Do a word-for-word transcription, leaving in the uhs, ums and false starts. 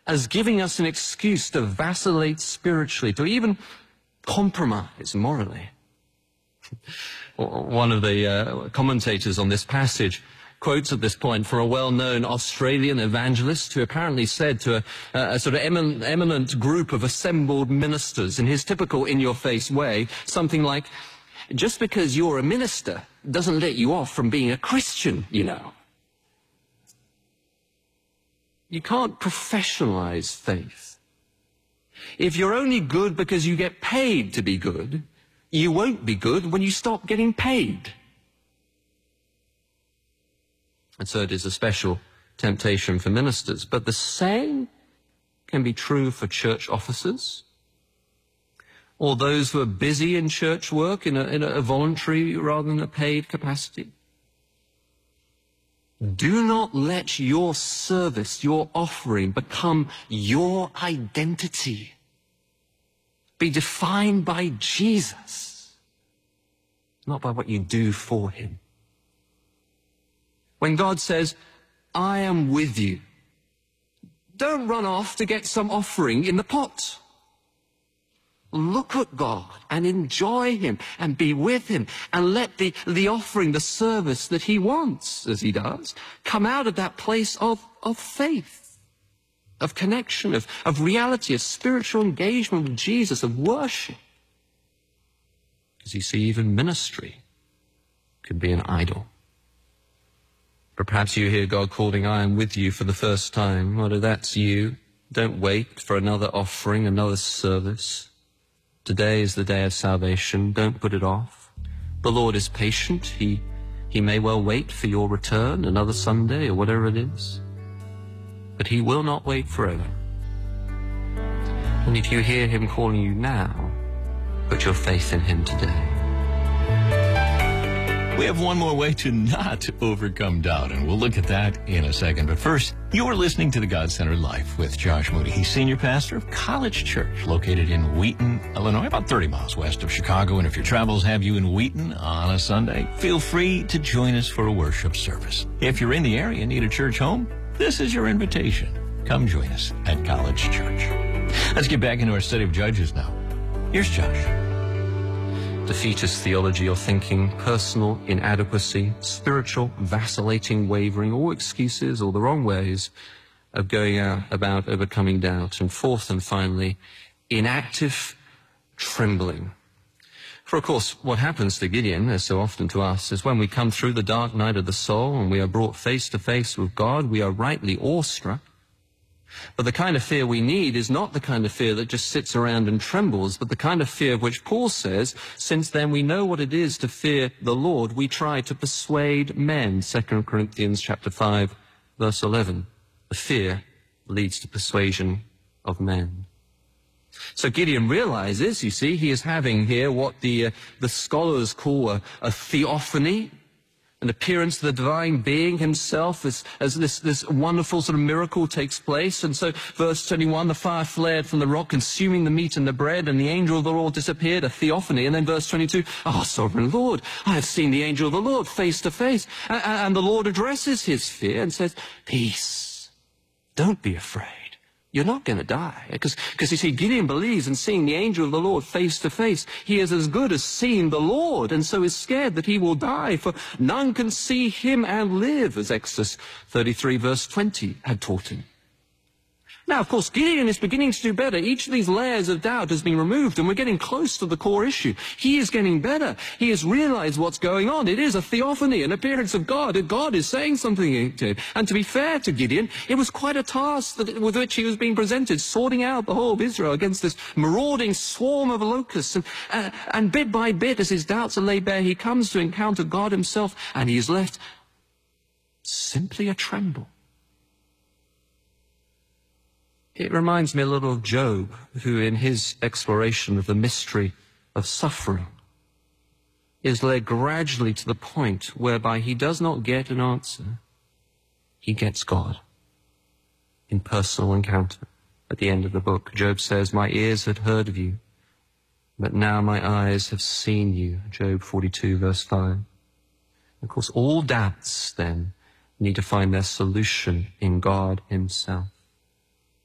as giving us an excuse to vacillate spiritually, to even compromise morally. One of the uh, commentators on this passage quotes at this point from a well-known Australian evangelist who apparently said to a, a sort of emin- eminent group of assembled ministers in his typical in-your-face way, something like, just because you're a minister doesn't let you off from being a Christian, you know. You can't professionalize faith. If you're only good because you get paid to be good, you won't be good when you stop getting paid. And so it is a special temptation for ministers. But the same can be true for church officers, or those who are busy in church work in a, in a voluntary rather than a paid capacity. Do not let your service, your offering, become your identity. Be defined by Jesus, not by what you do for him. When God says, I am with you, don't run off to get some offering in the pot. Look at God and enjoy him and be with him and let the, the offering, the service that he wants, as he does, come out of that place of, of faith, of connection, of, of reality, of spiritual engagement with Jesus, of worship. Because you see, even ministry could be an idol. Or perhaps you hear God calling, I am with you for the first time. Well, if that's you, don't wait for another offering, another service. Today is the day of salvation. Don't put it off. The Lord is patient. He, he may well wait for your return another Sunday or whatever it is. But he will not wait forever. And if you hear him calling you now, put your faith in him today. We have one more way to not overcome doubt, and we'll look at that in a second. But first, you're listening to The God-Centered Life with Josh Moody. He's senior pastor of College Church, located in Wheaton, Illinois, about thirty miles west of Chicago. And if your travels have you in Wheaton on a Sunday, feel free to join us for a worship service. If you're in the area and need a church home, this is your invitation. Come join us at College Church. Let's get back into our study of Judges now. Here's Josh. Defeatist theology or thinking, personal inadequacy, spiritual vacillating, wavering, all excuses or the wrong ways of going out about overcoming doubt. And fourth and finally, inactive trembling. For of course, what happens to Gideon, as so often to us, is when we come through the dark night of the soul and we are brought face to face with God, we are rightly awestruck. But the kind of fear we need is not the kind of fear that just sits around and trembles, but the kind of fear of which Paul says, since then we know what it is to fear the Lord, we try to persuade men. Second Corinthians chapter five, verse eleven. The fear leads to persuasion of men. So Gideon realizes, you see, he is having here what the, uh, the scholars call a, a theophany, an appearance of the divine being himself as, as this, this wonderful sort of miracle takes place. And so verse twenty-one, the fire flared from the rock, consuming the meat and the bread, and the angel of the Lord disappeared, a theophany. And then verse twenty-two, ah, sovereign Lord, I have seen the angel of the Lord face to face. And, and the Lord addresses his fear and says, peace, don't be afraid. You're not going to die. Because, because you see, Gideon believes in seeing the angel of the Lord face to face. He is as good as seeing the Lord, and so is scared that he will die, for none can see him and live, as Exodus thirty-three verse twenty had taught him. Now, of course, Gideon is beginning to do better. Each of these layers of doubt has been removed, and we're getting close to the core issue. He is getting better. He has realized what's going on. It is a theophany, an appearance of God. God is saying something to him. And to be fair to Gideon, it was quite a task that, with which he was being presented, sorting out the whole of Israel against this marauding swarm of locusts. And, uh, and bit by bit, as his doubts are laid bare, he comes to encounter God himself, and he is left simply a tremble. It reminds me a little of Job, who in his exploration of the mystery of suffering is led gradually to the point whereby he does not get an answer. He gets God in personal encounter. At the end of the book, Job says, my ears had heard of you, but now my eyes have seen you. Job forty-two verse five. Of course, all doubts then need to find their solution in God himself.